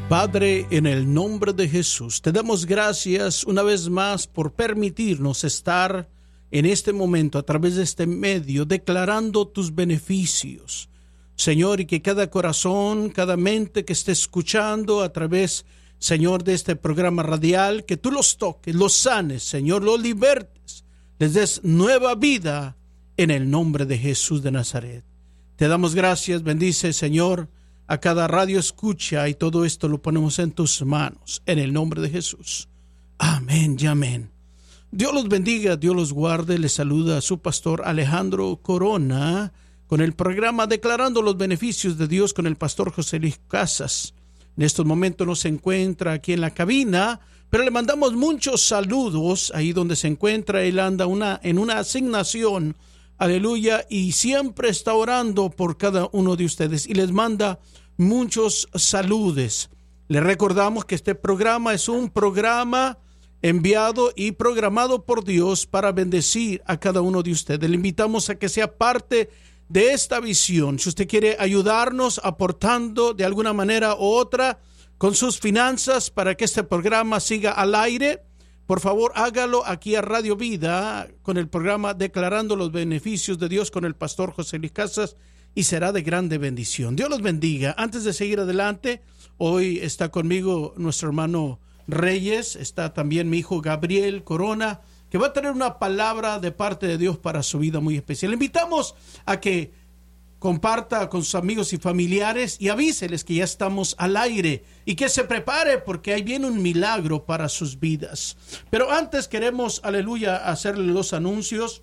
Padre, en el nombre de Jesús, te damos gracias una vez más por permitirnos estar en este momento a través de este medio declarando tus beneficios. Señor, y que cada corazón, cada mente que esté escuchando a través, Señor, de este programa radial, que tú los toques, los sanes, Señor, los libertes, les des nueva vida en el nombre de Jesús de Nazaret. Te damos gracias, bendice, Señor, a cada radio escucha, y todo esto lo ponemos en tus manos, en el nombre de Jesús. Amén y amén. Dios los bendiga, Dios los guarde. Les saluda a su pastor Alejandro Corona con el programa Declarando los Beneficios de Dios con el pastor José Luis Casas. En estos momentos no se encuentra aquí en la cabina, pero le mandamos muchos saludos ahí donde se encuentra. Él anda en una asignación, aleluya, y siempre está orando por cada uno de ustedes y les manda muchos saludos. Les recordamos que este programa es un programa enviado y programado por Dios para bendecir a cada uno de ustedes. Le invitamos a que sea parte de esta visión. Si usted quiere ayudarnos aportando de alguna manera u otra con sus finanzas para que este programa siga al aire, por favor hágalo aquí a Radio Vida con el programa Declarando los Beneficios de Dios con el pastor José Luis Casas, y será de grande bendición. Dios los bendiga. Antes de seguir adelante, hoy está conmigo nuestro hermano Reyes, está también mi hijo Gabriel Corona, que va a tener una palabra de parte de Dios para su vida muy especial. Le invitamos a que comparta con sus amigos y familiares y avíseles que ya estamos al aire y que se prepare porque ahí viene un milagro para sus vidas. Pero antes queremos, aleluya, hacerle los anuncios.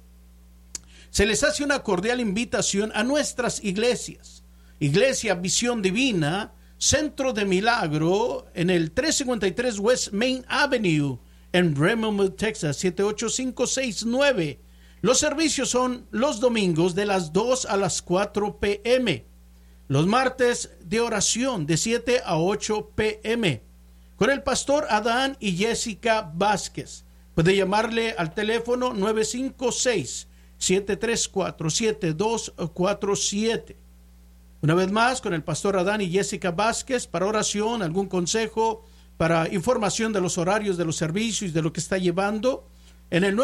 Se les hace una cordial invitación a nuestras iglesias. Iglesia Visión Divina, Centro de Milagro, en el 353 West Main Avenue, en Bremerville, Texas, 78569. Los servicios son los domingos de las 2 a las 4 p.m. Los martes de oración de 7 a 8 p.m. con el pastor Adán y Jessica Vázquez. Puede llamarle al teléfono 956-734-7247. Una vez más, con el pastor Adán y Jessica Vázquez para oración, algún consejo, para información de los horarios de los servicios y de lo que está llevando, en el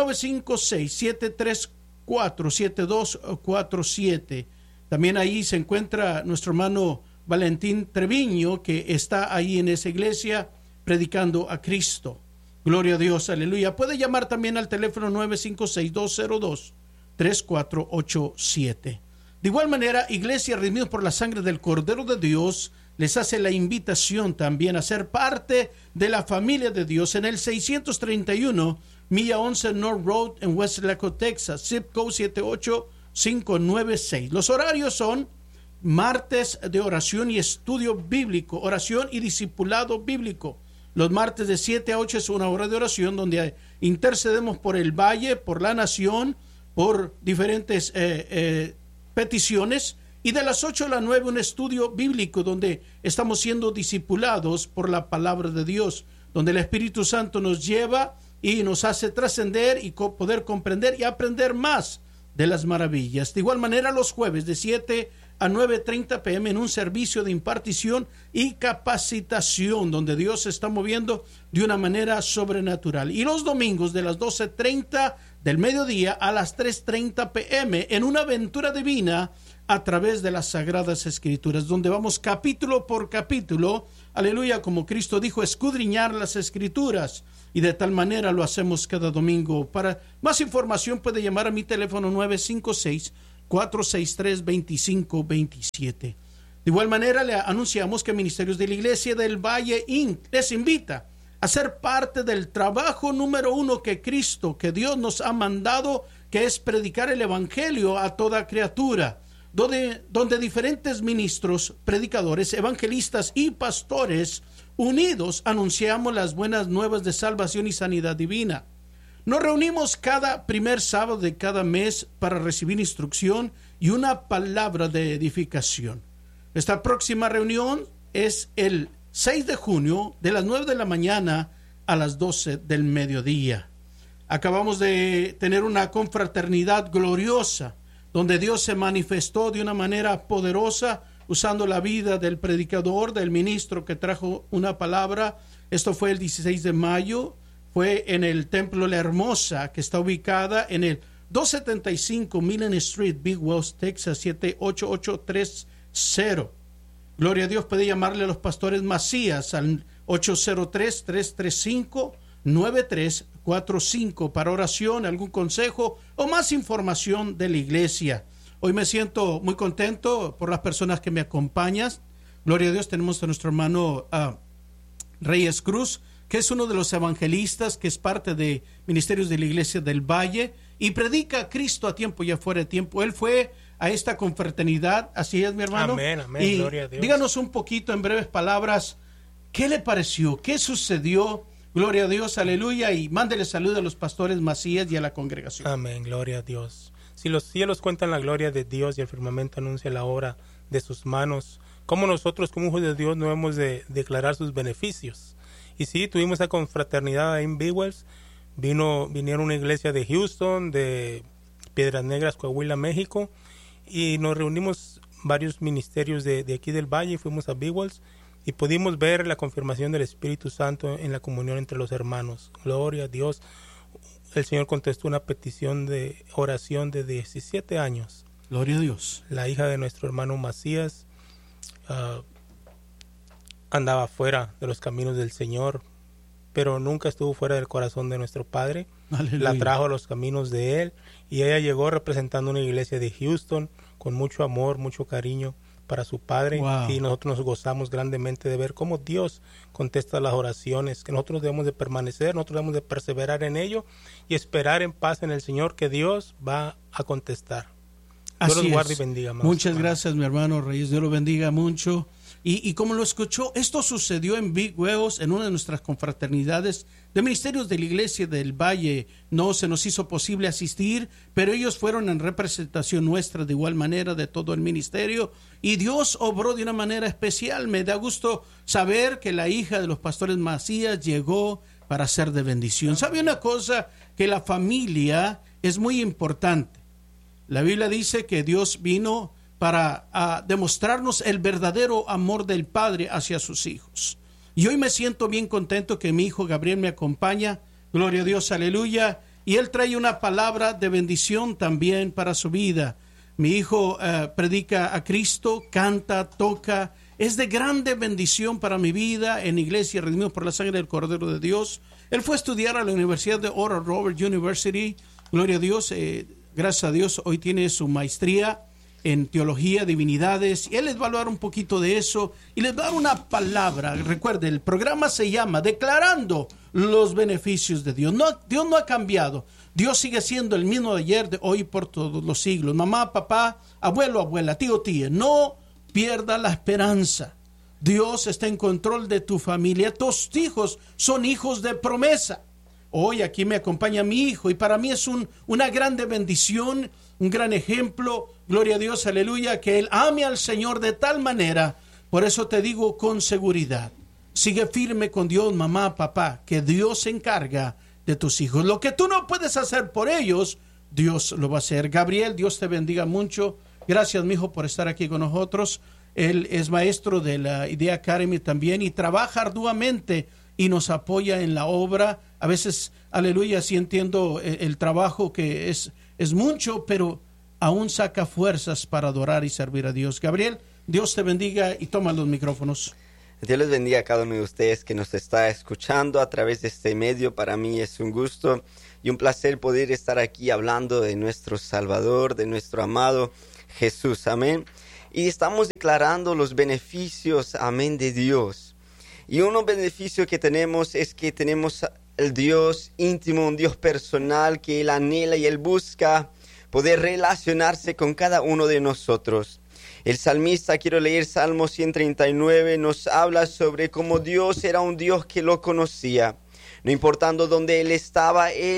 956-734-7247. También ahí se encuentra nuestro hermano Valentín Treviño, que está ahí en esa iglesia predicando a Cristo. Gloria a Dios, aleluya. Puede llamar también al teléfono 956-202-3487. De igual manera, Iglesia Redimidos por la Sangre del Cordero de Dios les hace la invitación también a ser parte de la familia de Dios en el 631 Milla 11 North Road en Westlaco, Texas, zip code 78596. Los horarios son martes de oración y estudio bíblico, oración y discipulado bíblico. Los martes de 7 a 8 es una hora de oración donde intercedemos por el valle, por la nación, por diferentes peticiones. Y de las 8 a las 9 un estudio bíblico donde estamos siendo discipulados por la palabra de Dios, donde el Espíritu Santo nos lleva y nos hace trascender y poder comprender y aprender más de las maravillas. De igual manera, los jueves de 7 a 9:30 p.m. en un servicio de impartición y capacitación donde Dios se está moviendo de una manera sobrenatural. Y los domingos de las 12:30 del mediodía a las 3:30 p.m. en una aventura divina a través de las Sagradas Escrituras, donde vamos capítulo por capítulo, aleluya, como Cristo dijo, escudriñar las Escrituras, y de tal manera lo hacemos cada domingo. Para más información puede llamar a mi teléfono 956-463-2527. De igual manera le anunciamos que Ministerios de la Iglesia del Valle Inc. les invita a ser parte del trabajo número 1 que Cristo, que Dios nos ha mandado, que es predicar el Evangelio a toda criatura, donde diferentes ministros, predicadores, evangelistas y pastores unidos anunciamos las buenas nuevas de salvación y sanidad divina. Nos reunimos cada primer sábado de cada mes para recibir instrucción y una palabra de edificación. Esta próxima reunión es el 6 de junio de las 9 de la mañana a las 12 del mediodía. Acabamos de tener una confraternidad gloriosa donde Dios se manifestó de una manera poderosa usando la vida del predicador, del ministro que trajo una palabra. Esto fue el 16 de mayo, fue en el Templo La Hermosa, que está ubicada en el 275 Millen Street, Big Wells, Texas, 78830. Gloria a Dios, puede llamarle a los pastores Macías al 803-335-9345 para oración, algún consejo o más información de la iglesia. Hoy me siento muy contento por las personas que me acompañan. Gloria a Dios, tenemos a nuestro hermano Reyes Cruz, que es uno de los evangelistas, que es parte de Ministerios de la Iglesia del Valle y predica a Cristo a tiempo y afuera de tiempo. Él fue a esta confraternidad, así es, mi hermano. Amén, amén, y gloria a Dios. Díganos un poquito, en breves palabras, ¿qué le pareció? ¿Qué sucedió? Gloria a Dios, aleluya, y mándele salud a los pastores Macías y a la congregación. Amén, gloria a Dios. Si los cielos cuentan la gloria de Dios y el firmamento anuncia la obra de sus manos, ¿cómo nosotros como hijos de Dios no hemos de declarar sus beneficios? Y sí, tuvimos esa confraternidad ahí en Big Wells. Vinieron una iglesia de Houston, de Piedras Negras, Coahuila, México, y nos reunimos varios ministerios de aquí del Valle y fuimos a Big Wells y pudimos ver la confirmación del Espíritu Santo en la comunión entre los hermanos. Gloria a Dios. El Señor contestó una petición de oración de 17 años. Gloria a Dios. La hija de nuestro hermano Macías andaba fuera de los caminos del Señor, pero nunca estuvo fuera del corazón de nuestro Padre. Aleluya. La trajo a los caminos de Él y ella llegó representando una iglesia de Houston con mucho amor, mucho cariño para su Padre. Wow. Y nosotros nos gozamos grandemente de ver cómo Dios contesta las oraciones, que nosotros debemos de permanecer, nosotros debemos de perseverar en ello y esperar en paz en el Señor que Dios va a contestar. Dios los guarde y bendiga más. Muchas gracias, mi hermano Reyes. Dios lo bendiga mucho. Y como lo escuchó, esto sucedió en Big Wells, en una de nuestras confraternidades de ministerios de la Iglesia del Valle. No se nos hizo posible asistir, pero ellos fueron en representación nuestra de igual manera de todo el ministerio. Y Dios obró de una manera especial. Me da gusto saber que la hija de los pastores Macías llegó para ser de bendición. ¿Sabe una cosa? Que la familia es muy importante. La Biblia dice que Dios vino para demostrarnos el verdadero amor del Padre hacia sus hijos. Y hoy me siento bien contento que mi hijo Gabriel me acompaña. Gloria a Dios, aleluya. Y él trae una palabra de bendición también para su vida. Mi hijo predica a Cristo, canta, toca. Es de grande bendición para mi vida en Iglesia Redimidos por la Sangre del Cordero de Dios. Él fue a estudiar a la Universidad de Oral Roberts University. Gloria a Dios. Gracias a Dios, hoy tiene su maestría en teología, divinidades, y él les va a hablar un poquito de eso y les va a dar una palabra. Recuerde, el programa se llama Declarando los beneficios de Dios. Dios no ha cambiado. Dios sigue siendo el mismo de ayer, de hoy, por todos los siglos. Mamá, papá, abuelo, abuela, tío, tía, no pierda la esperanza. Dios está en control de tu familia. Tus hijos son hijos de promesa. Hoy aquí me acompaña mi hijo y para mí es una grande bendición, un gran ejemplo, gloria a Dios, aleluya, que él ame al Señor de tal manera. Por eso te digo con seguridad, sigue firme con Dios, mamá, papá, que Dios se encarga de tus hijos. Lo que tú no puedes hacer por ellos, Dios lo va a hacer. Gabriel, Dios te bendiga mucho. Gracias, mi hijo, por estar aquí con nosotros. Él es maestro de la Idea Academy también y trabaja arduamente y nos apoya en la obra. A veces, aleluya, sí entiendo el trabajo que es mucho, pero aún saca fuerzas para adorar y servir a Dios. Gabriel, Dios te bendiga y toma los micrófonos. Dios les bendiga a cada uno de ustedes que nos está escuchando a través de este medio. Para mí es un gusto y un placer poder estar aquí hablando de nuestro Salvador, de nuestro amado Jesús. Amén. Y estamos declarando los beneficios, amén, de Dios. Y uno beneficio que tenemos es que tenemos el Dios íntimo, un Dios personal que Él anhela y Él busca poder relacionarse con cada uno de nosotros. El salmista, quiero leer Salmo 139, nos habla sobre cómo Dios era un Dios que lo conocía. No importando dónde Él estaba, Él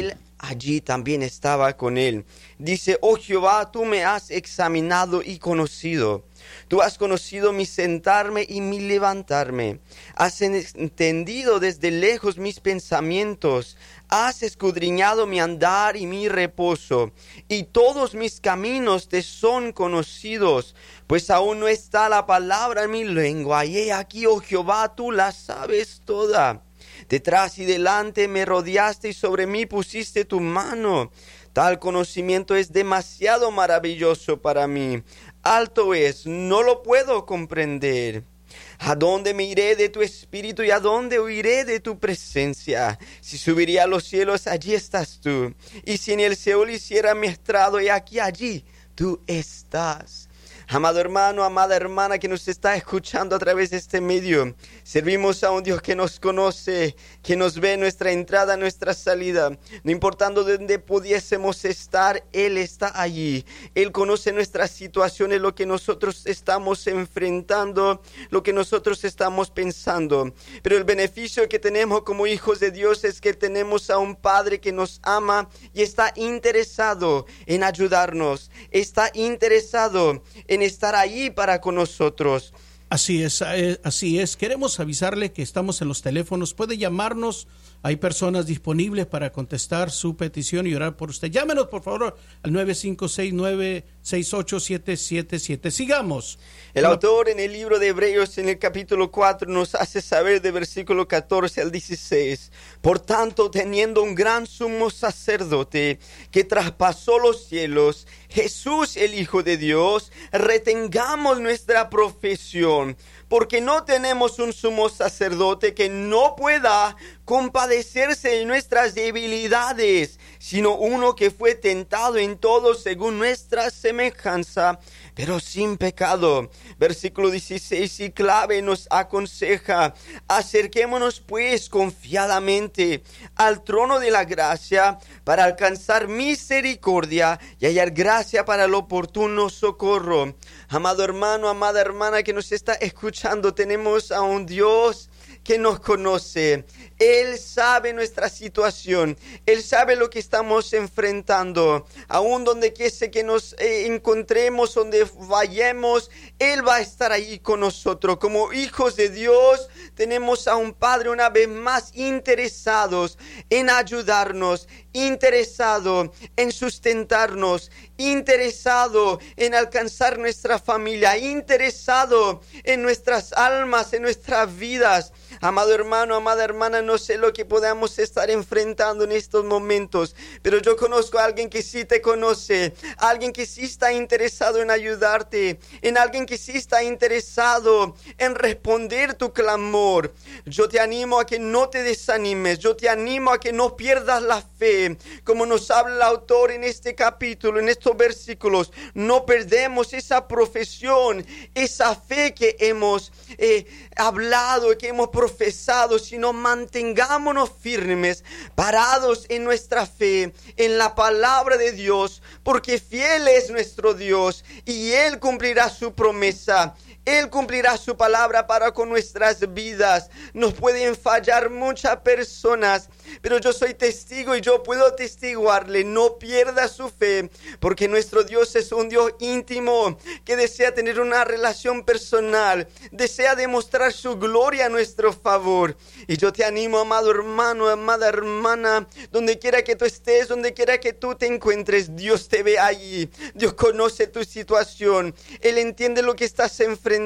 allí también estaba con él. Dice, oh Jehová, tú me has examinado y conocido. Tú has conocido mi sentarme y mi levantarme. Has entendido desde lejos mis pensamientos. Has escudriñado mi andar y mi reposo. Y todos mis caminos te son conocidos. Pues aún no está la palabra en mi lengua. Y he aquí, oh Jehová, tú la sabes toda. Detrás y delante me rodeaste y sobre mí pusiste tu mano. Tal conocimiento es demasiado maravilloso para mí. Alto es, no lo puedo comprender. ¿A dónde me iré de tu espíritu y a dónde huiré de tu presencia? Si subiría a los cielos, allí estás tú. Y si en el Seol hiciera mi estrado, y aquí, allí, tú estás. Amado hermano, amada hermana que nos está escuchando a través de este medio, servimos a un Dios que nos conoce, que nos ve nuestra entrada, nuestra salida. No importando dónde pudiésemos estar, Él está allí. Él conoce nuestras situaciones, lo que nosotros estamos enfrentando, lo que nosotros estamos pensando. Pero el beneficio que tenemos como hijos de Dios es que tenemos a un Padre que nos ama y está interesado en ayudarnos, está interesado en estar ahí para con nosotros. Así es. Queremos avisarle que estamos en los teléfonos. Puede llamarnos. Hay personas disponibles para contestar su petición y orar por usted. Llámenos, por favor, al 956-968-777. Sigamos. El autor en el libro de Hebreos, en el capítulo 4, nos hace saber de versículo 14 al 16. Por tanto, teniendo un gran sumo sacerdote que traspasó los cielos, Jesús, el Hijo de Dios, retengamos nuestra profesión. Porque no tenemos un sumo sacerdote que no pueda compadecerse de nuestras debilidades, sino uno que fue tentado en todo según nuestra semejanza, pero sin pecado. Versículo 16 y clave nos aconseja: acerquémonos pues confiadamente al trono de la gracia para alcanzar misericordia y hallar gracia para el oportuno socorro. Amado hermano, amada hermana que nos está escuchando, tenemos a un Dios que nos conoce. Él sabe nuestra situación. Él sabe lo que estamos enfrentando. Aún donde quiera que nos encontremos, donde vayamos, Él va a estar ahí con nosotros. Como hijos de Dios, tenemos a un Padre una vez más interesados en ayudarnos, interesado en sustentarnos, interesado en alcanzar nuestra familia, interesado en nuestras almas, en nuestras vidas. Amado hermano, amada hermana, no sé lo que podamos estar enfrentando en estos momentos, pero yo conozco a alguien que sí te conoce, alguien que sí está interesado en ayudarte, en alguien que sí está interesado en responder tu clamor. Yo te animo a que no te desanimes, yo te animo a que no pierdas la fe, como nos habla el autor en este capítulo, en estos versículos. No perdemos esa profesión, esa fe que hemos hablado, que hemos profesado, sino mantengámonos firmes, parados en nuestra fe, en la palabra de Dios, porque fiel es nuestro Dios y Él cumplirá su promesa. Él cumplirá su palabra para con nuestras vidas. Nos pueden fallar muchas personas, pero yo soy testigo y yo puedo testiguarle: no pierda su fe, porque nuestro Dios es un Dios íntimo que desea tener una relación personal, desea demostrar su gloria a nuestro favor. Y yo te animo, amado hermano, amada hermana, donde quiera que tú estés, donde quiera que tú te encuentres, Dios te ve allí. Dios conoce tu situación. Él entiende lo que estás enfrentando.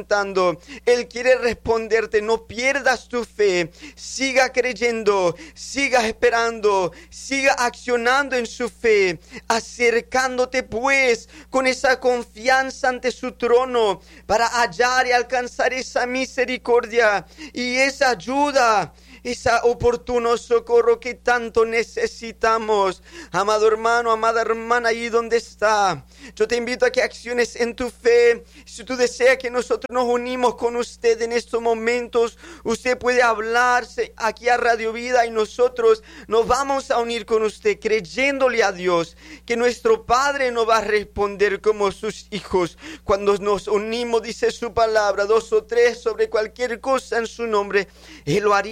Él quiere responderte. No pierdas tu fe. Siga creyendo, siga esperando, siga accionando en su fe, acercándote pues con esa confianza ante su trono para hallar y alcanzar esa misericordia y esa ayuda, ese oportuno socorro que tanto necesitamos. Amado hermano, amada hermana, ahí donde está, yo te invito a que acciones en tu fe. Si tú deseas que nosotros nos unimos con usted en estos momentos, usted puede hablarse aquí a Radio Vida y nosotros nos vamos a unir con usted, creyéndole a Dios que nuestro Padre nos va a responder como sus hijos. Cuando nos unimos, dice su palabra, 2 o 3 sobre cualquier cosa en su nombre, Él lo haría, y es su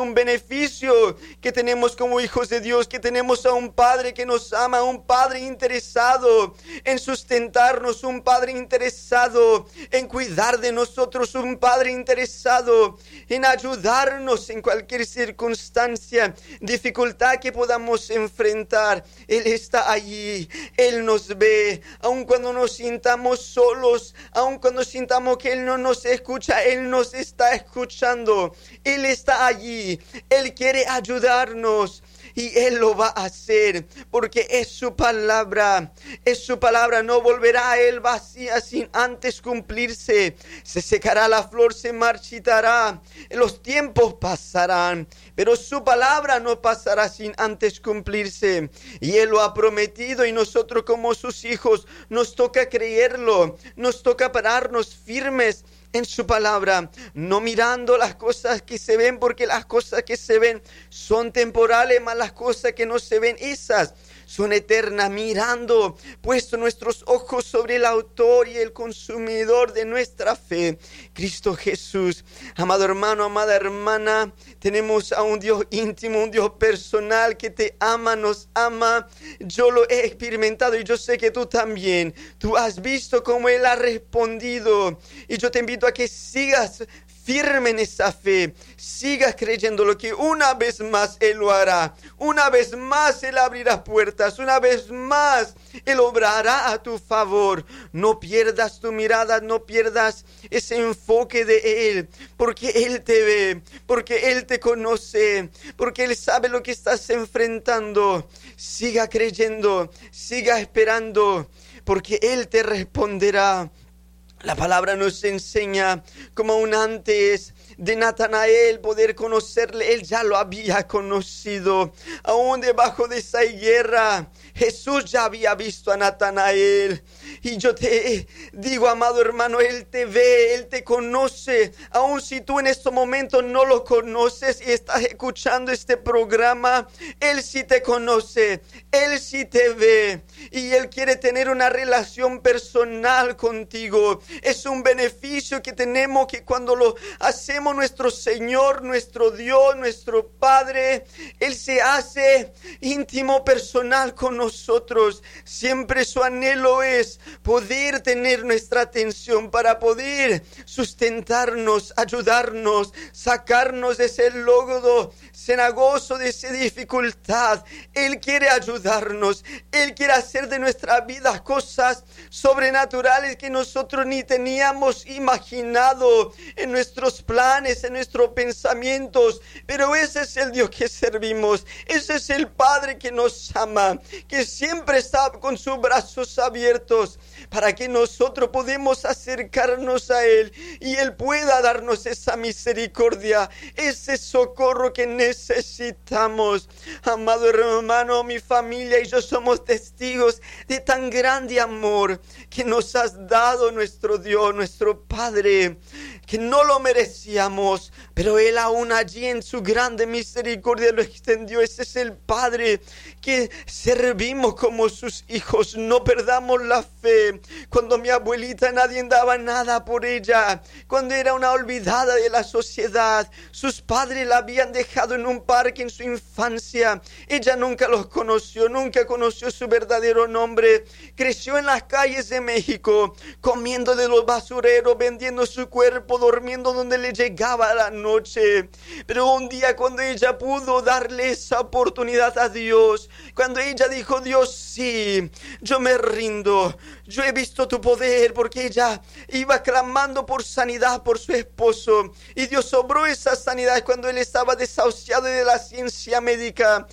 un beneficio que tenemos como hijos de Dios, que tenemos a un Padre que nos ama, un Padre interesado en sustentarnos, un Padre interesado en cuidar de nosotros, un Padre interesado en ayudarnos en cualquier circunstancia, dificultad que podamos enfrentar. Él está allí, Él nos ve, aun cuando nos sintamos solos, aun cuando sintamos que Él no nos escucha, Él nos está escuchando. Él está allí, Él quiere ayudarnos. Y Él lo va a hacer porque es su palabra. Es su palabra, no volverá a Él vacía sin antes cumplirse. Se secará la flor, se marchitará, los tiempos pasarán, pero su palabra no pasará sin antes cumplirse. Y Él lo ha prometido y nosotros como sus hijos nos toca creerlo, nos toca pararnos firmes en su palabra, no mirando las cosas que se ven, porque las cosas que se ven son temporales, mas las cosas que no se ven, esas son eternas, mirando, puesto nuestros ojos sobre el autor y el consumidor de nuestra fe, Cristo Jesús. Amado hermano, amada hermana, tenemos a un Dios íntimo, un Dios personal que te ama, nos ama. Yo lo he experimentado y yo sé que tú también. Tú has visto cómo Él ha respondido y yo te invito a que sigas firme en esa fe, sigas creyendo lo que una vez más Él lo hará, una vez más Él abrirá puertas, una vez más Él obrará a tu favor. No pierdas tu mirada, no pierdas ese enfoque de Él, porque Él te ve, porque Él te conoce, porque Él sabe lo que estás enfrentando. Siga creyendo, siga esperando, porque Él te responderá. La palabra nos enseña como aún antes de Natanael poder conocerle, Él ya lo había conocido. Aún debajo de esa higuera, Jesús ya había visto a Natanael. Y yo te digo, amado hermano, Él te ve, Él te conoce. Aún si tú en estos momentos no lo conoces y estás escuchando este programa, Él sí te conoce, Él sí te ve. Y Él quiere tener una relación personal contigo. Es un beneficio que tenemos, que cuando lo hacemos nuestro Señor, nuestro Dios, nuestro Padre, Él se hace íntimo, personal con nosotros. Siempre su anhelo es poder tener nuestra atención para poder sustentarnos, ayudarnos, sacarnos de ese lodo cenagoso, de esa dificultad. Él quiere ayudarnos, Él quiere hacer de nuestra vida cosas sobrenaturales que nosotros ni teníamos imaginado en nuestros planes, en nuestros pensamientos. Pero ese es el Dios que servimos, ese es el Padre que nos ama, que siempre está con sus brazos abiertos para que nosotros podamos acercarnos a Él y Él pueda darnos esa misericordia, ese socorro que necesitamos. Amado hermano, mi familia y yo somos testigos de tan grande amor que nos has dado nuestro Dios, nuestro Padre, que no lo merecíamos, pero Él aún allí en su grande misericordia lo extendió. Ese es el Padre que servimos como sus hijos. No perdamos la fe. Cuando mi abuelita nadie daba nada por ella, cuando era una olvidada de la sociedad, sus padres la habían dejado en un parque en su infancia. Ella nunca los conoció, nunca conoció su verdadero nombre. Creció en las calles de México, comiendo de los basureros, vendiendo su cuerpo, durmiendo donde le llegaba la noche. Pero un día, cuando ella pudo darle esa oportunidad a Dios, cuando ella dijo: Dios, sí, yo me rindo, yo he visto tu poder, porque ella iba clamando por sanidad por su esposo, y Dios obró esa sanidad cuando él estaba desahuciado de la ciencia médica,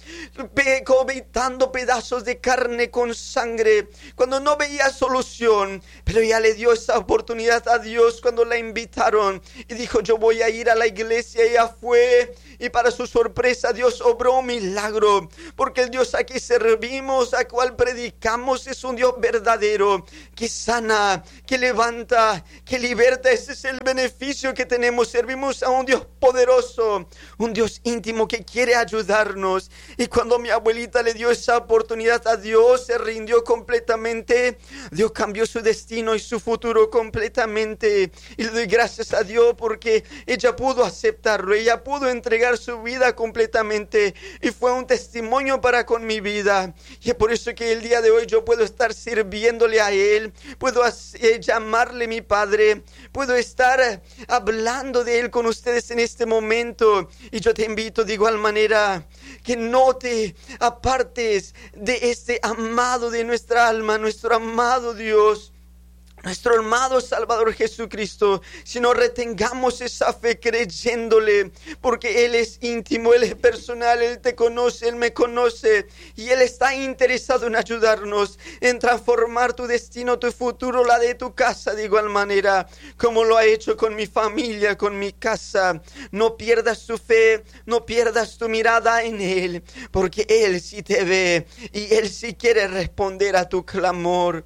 cohabitando pedazos de carne con sangre, cuando no veía solución. Pero ella le dio esa oportunidad a Dios cuando la invitaron y dijo: yo voy a ir a la iglesia. Ella fue, y para su sorpresa Dios obró un milagro, porque el Dios a que servimos, a cual predicamos, es un Dios verdadero, que sana, que levanta, que liberta. Ese es el beneficio que tenemos. Servimos a un Dios poderoso, un Dios íntimo que quiere ayudarnos. Y cuando mi abuelita le dio esa oportunidad a Dios, se rindió completamente. Dios cambió su destino y su futuro completamente. Y le doy gracias a Dios porque ella pudo aceptarlo, ella pudo entregar entregar su vida completamente y fue un testimonio para con mi vida. Y es por eso que el día de hoy yo puedo estar sirviéndole a Él, puedo llamarle mi Padre, puedo estar hablando de Él con ustedes en este momento. Y yo te invito de igual manera que no te apartes de este amado de nuestra alma, nuestro amado Dios, nuestro amado Salvador Jesucristo, sino retengamos esa fe creyéndole, porque Él es íntimo, Él es personal, Él te conoce, Él me conoce, y Él está interesado en ayudarnos, en transformar tu destino, tu futuro, la de tu casa, de igual manera como lo ha hecho con mi familia, con mi casa. No pierdas tu fe, no pierdas tu mirada en Él, porque Él sí te ve y Él sí quiere responder a tu clamor.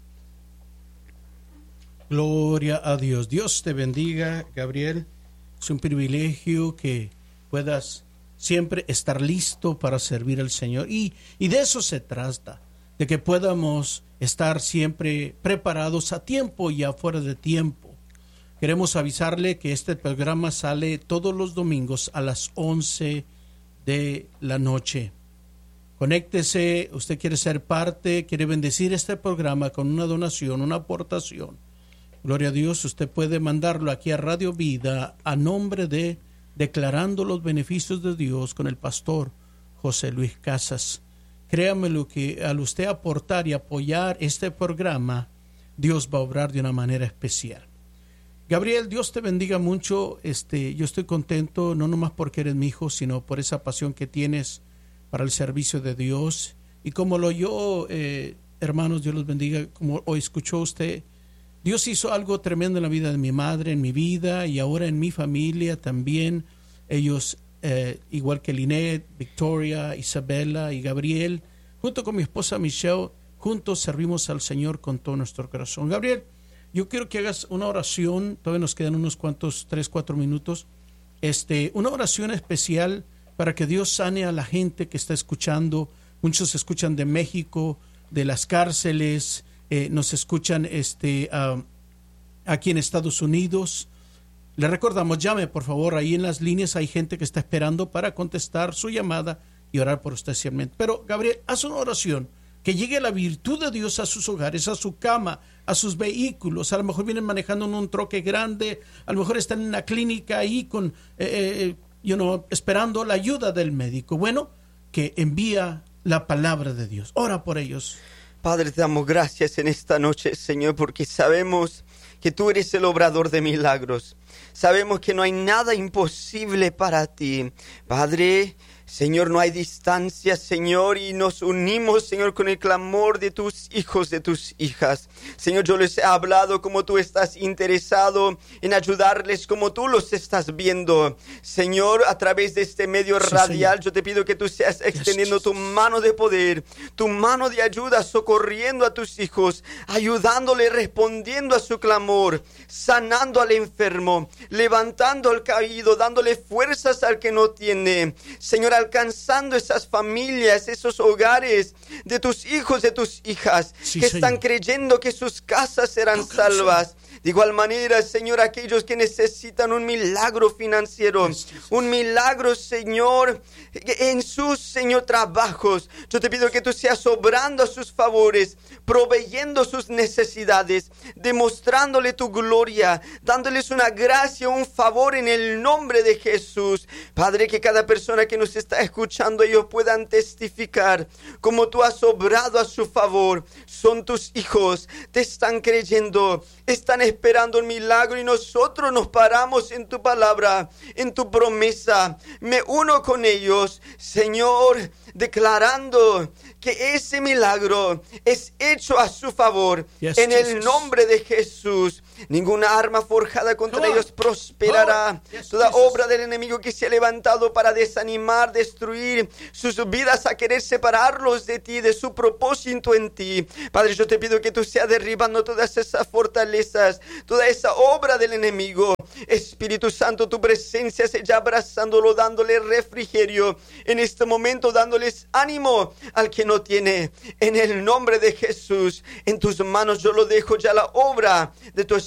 Gloria a Dios. Dios te bendiga, Gabriel. Es un privilegio que puedas siempre estar listo para servir al Señor. Y de eso se trata, de que podamos estar siempre preparados a tiempo y afuera de tiempo. Queremos avisarle que este programa sale todos los domingos a las 11 de la noche. Conéctese, usted quiere ser parte, quiere bendecir este programa con una donación, una aportación. Gloria a Dios, usted puede mandarlo aquí a Radio Vida a nombre de Declarando los Beneficios de Dios con el pastor José Luis Casas. Créame lo que al usted aportar y apoyar este programa, Dios va a obrar de una manera especial. Gabriel, Dios te bendiga mucho. Yo estoy contento, no nomás porque eres mi hijo, sino por esa pasión que tienes para el servicio de Dios. Y como lo oyó, hermanos, Dios los bendiga, como hoy escuchó usted, Dios hizo algo tremendo en la vida de mi madre, en mi vida y ahora en mi familia también. Ellos, igual que Linet, Victoria, Isabela y Gabriel, junto con mi esposa Michelle, juntos servimos al Señor con todo nuestro corazón. Gabriel, yo quiero que hagas una oración, todavía nos quedan unos cuantos, 3-4 minutos, una oración especial para que Dios sane a la gente que está escuchando. Muchos escuchan de México, de las cárceles, nos escuchan aquí en Estados Unidos. Le recordamos, llame por favor, ahí en las líneas hay gente que está esperando para contestar su llamada y orar por usted siempre. Pero Gabriel, haz una oración, que llegue la virtud de Dios a sus hogares, a su cama, a sus vehículos. A lo mejor vienen manejando en un troque grande, a lo mejor están en una clínica ahí con, esperando la ayuda del médico. Bueno, que envía la palabra de Dios. Ora por ellos. Padre, te damos gracias en esta noche, Señor, porque sabemos que tú eres el obrador de milagros. Sabemos que no hay nada imposible para ti. Padre, Señor, no hay distancia, Señor, y nos unimos, Señor, con el clamor de tus hijos, de tus hijas. Señor, yo les he hablado como tú estás interesado en ayudarles, como tú los estás viendo. Señor, a través de este medio radial, Señor, yo te pido que tú seas extendiendo tu mano de poder, tu mano de ayuda, socorriendo a tus hijos, ayudándole, respondiendo a su clamor, sanando al enfermo, levantando al caído, dándole fuerzas al que no tiene. Señor, alcanzando esas familias, esos hogares de tus hijos, de tus hijas, que están creyendo que sus casas serán salvas. De igual manera, Señor, aquellos que necesitan un milagro financiero, un milagro, Señor, en sus, Señor, trabajos. Yo te pido que tú seas obrando a sus favores, proveyendo sus necesidades, demostrándole tu gloria, dándoles una gracia, un favor en el nombre de Jesús. Padre, que cada persona que nos está escuchando, ellos puedan testificar como tú has obrado a su favor. Son tus hijos, te están creyendo, están esperando un milagro y nosotros nos paramos en tu palabra, en tu promesa. Me uno con ellos, Señor, declarando que ese milagro es hecho a su favor. En el nombre de Jesús, ninguna arma forjada contra ellos prosperará. Toda obra del enemigo que se ha levantado para desanimar, destruir sus vidas, a querer separarlos de ti, de su propósito en ti. Padre, yo te pido que tú seas derribando todas esas fortalezas, toda esa obra del enemigo. Espíritu Santo, tu presencia se ya abrazándolo, dándole refrigerio en este momento, dándoles ánimo al que no tiene. En el nombre de Jesús, en tus manos yo lo dejo ya la obra de tu